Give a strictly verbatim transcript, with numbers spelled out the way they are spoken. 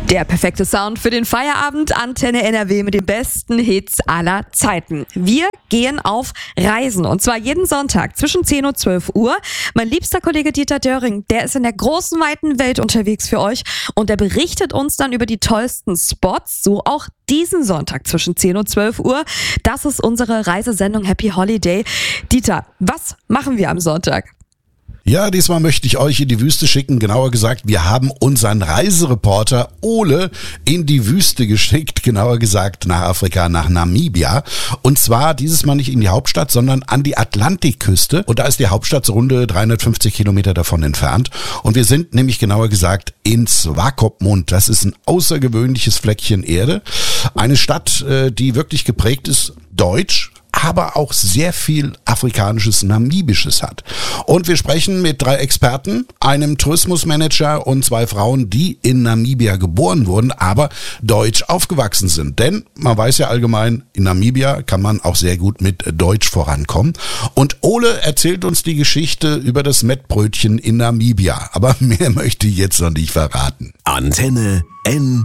Der perfekte Sound für den Feierabend. Antenne N R W mit den besten Hits aller Zeiten. Wir gehen auf Reisen und zwar jeden Sonntag zwischen zehn und zwölf Uhr. Mein liebster Kollege Dieter Döring, der ist in der großen, weiten Welt unterwegs für euch und der berichtet uns dann über die tollsten Spots, so auch diesen Sonntag zwischen zehn und zwölf Uhr. Das ist unsere Reisesendung Happy Holiday. Dieter, was machen wir am Sonntag? Ja, diesmal möchte ich euch in die Wüste schicken. Genauer gesagt, wir haben unseren Reisereporter Ole in die Wüste geschickt. Genauer gesagt nach Afrika, nach Namibia. Und zwar dieses Mal nicht in die Hauptstadt, sondern an die Atlantikküste. Und da ist die Hauptstadt so runde dreihundertfünfzig Kilometer davon entfernt. Und wir sind nämlich genauer gesagt in Swakopmund. Das ist ein außergewöhnliches Fleckchen Erde. Eine Stadt, die wirklich geprägt ist deutsch, aber auch sehr viel afrikanisches, namibisches hat. Und wir sprechen mit drei Experten, einem Tourismusmanager und zwei Frauen, die in Namibia geboren wurden, aber deutsch aufgewachsen sind. Denn man weiß ja allgemein, in Namibia kann man auch sehr gut mit Deutsch vorankommen. Und Ole erzählt uns die Geschichte über das Mettbrötchen in Namibia. Aber mehr möchte ich jetzt noch nicht verraten. Antenne N